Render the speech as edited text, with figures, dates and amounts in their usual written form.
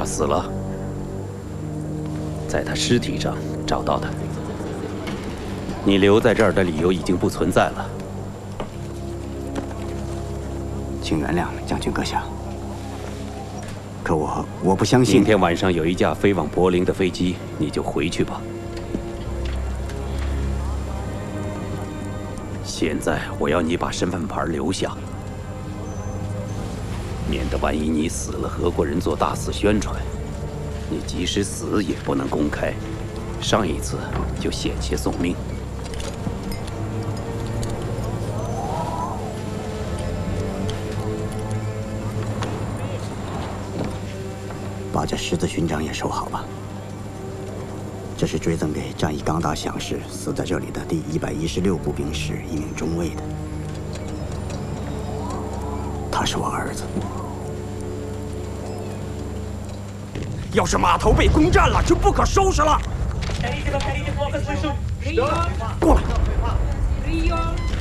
死了，在他尸体上找到的。你留在这儿的理由已经不存在了。 请原谅，将军阁下。可我不相信。 明天晚上有一架飞往柏林的飞机，你就回去吧。现在我要你把身份牌留下，免得万一你死了，俄国人做大肆宣传，你即使死也不能公开。上一次就险些送命。 把这十字勋章也收好吧。这是追赠给战役刚大响时死在这里的第116步兵师一名中尉的。他是我儿子。 要是码头被攻占了，就不可收拾了。过来。